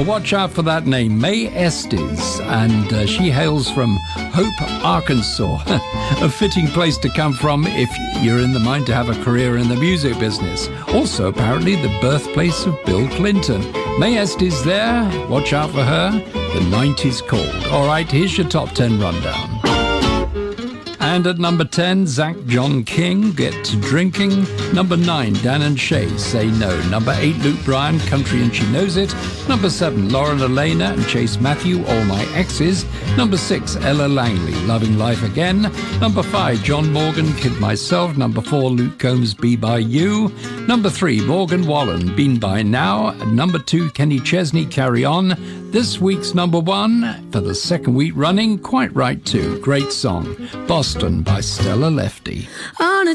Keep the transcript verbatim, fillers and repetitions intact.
Well, watch out for that name, May Estes, and uh, she hails from Hope, Arkansas. A fitting place to come from if you're in the mind to have a career in the music business. Also, apparently, the birthplace of Bill Clinton. May Estes there. Watch out for her. The nineties called. All right, here's your top ten rundown. And at number ten, Zach John King, Get to Drinking. Number nine, Dan and Shay, Say No. Number eight, Luke Bryan, Country and She Knows It. Number seven, Lauren Elena and Chase Matthew, All My Exes. Number six, Ella Langley, Loving Life Again. Number five, John Morgan, Kid Myself. Number four, Luke Combs, Be By You. Number three, Morgan Wallen, Been By Now. And number two, Kenny Chesney, Carry On. This week's number one, for the second week running, quite right too. Great song, Boston by Stella Lefty. On a